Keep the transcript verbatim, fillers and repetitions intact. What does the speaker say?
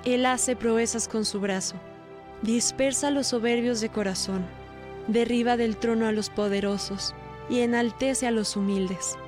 Él hace proezas con su brazo, dispersa a los soberbios de corazón, derriba del trono a los poderosos y enaltece a los humildes.